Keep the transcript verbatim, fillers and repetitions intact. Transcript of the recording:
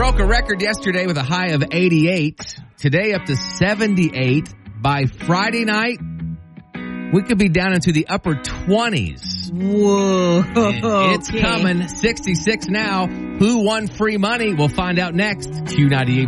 broke a record yesterday with a high of eighty-eight. Today up to seventy-eight. By Friday night, we could be down into the upper twenties. Whoa. It's okay. coming. sixty-six now. Who won free money? We'll find out next. Q ninety-eight.